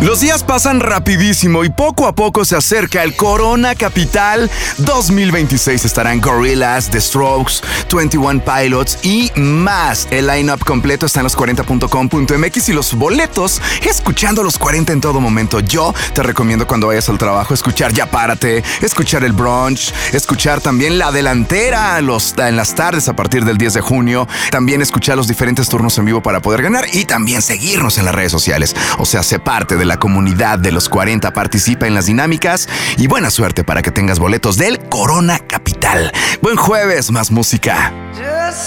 Los días pasan rapidísimo y poco a poco se acerca el Corona Capital 2026. Estarán Gorillaz, The Strokes, 21 Pilots y más. El line-up completo está en los40.com.mx y los boletos escuchando los 40 en todo momento. Yo te recomiendo cuando vayas al trabajo escuchar Ya Párate, escuchar el brunch, escuchar también La Delantera en las tardes a partir del 10 de junio. También escuchar los diferentes turnos en vivo para poder ganar y también seguirnos en las redes sociales. O sea, sé parte de la comunidad de los 40, participa en las dinámicas y buena suerte para que tengas boletos del Corona Capital. Buen jueves, más música.